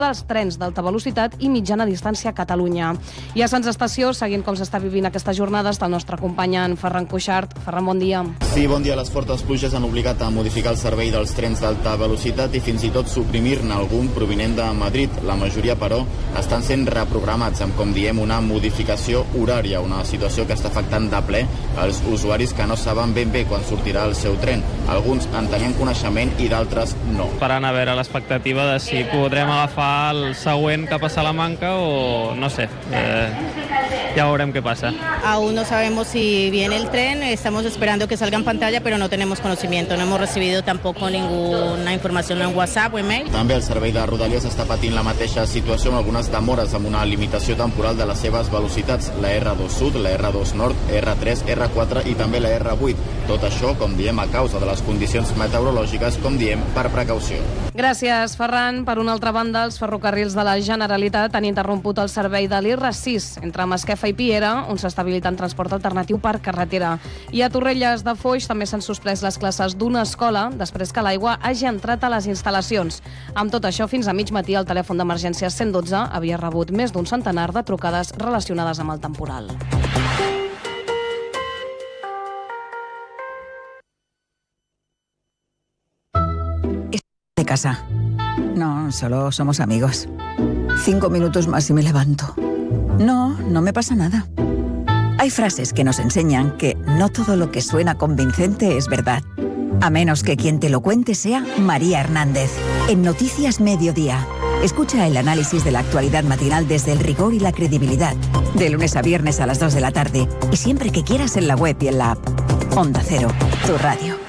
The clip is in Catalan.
dels trens d'alta velocitat i mitjana distància a Catalunya. I a Sants Estació, seguint com s'està vivint aquestes jornades, del nostre company en Ferran Cuixart. Ferran, bon dia. Sí, bon dia. Les fortes pluges han obligat a modificar el servei dels trens d'alta velocitat i fins i tot suprimir-ne algun provinent de Madrid. La majoria, però, estan sent reprogramats amb, com diem, una modificació horària, una situació que està afectant de ple els usuaris que no saben ben bé quan sortirà el seu tren. Alguns en tenien coneixement i d'altres no. Esperant a veure l'expectativa de si podrem agafar el següent cap a Salamanca o no sé, ya veremos qué pasa. Aún no sabemos si viene el tren, estamos esperando que salga en pantalla, pero no tenemos conocimiento, no hemos recibido tampoco ninguna información en WhatsApp o email. També el servei de Rodalies està patint la mateixa situació amb algunes demores amb una limitació temporal de les seves velocitats, la R2 Sud, la R2 Nord, R3, R4 i també la R8. Tot això, com diem, a causa de les condicions meteorològiques, com diem, per precaució. Gràcies, Ferran. Per una altra banda, els ferrocarrils de la Generalitat han interromput el servei de l'IR6 entre Masquefa i Piera, on s'està habilitant transport alternatiu per carretera. I a Torrelles de Foix també s'han suspès les classes d'una escola després que l'aigua hagi entrat a les instal·lacions. Amb tot això, fins a mig matí, el telèfon d'emergències 112 havia rebut més d'un centenar de trucades relacionades amb el temporal. De casa. No, solo somos amigos. 5 minutos más y me levanto. No, no me pasa nada. Hay frases que nos enseñan que no todo lo que suena convincente es verdad. A menos que quien te lo cuente sea María Hernández. En Noticias Mediodía. Escucha el análisis de la actualidad matinal desde el rigor y la credibilidad. De lunes a viernes a las 2 de la tarde. Y siempre que quieras en la web y en la app. Onda Cero, tu radio.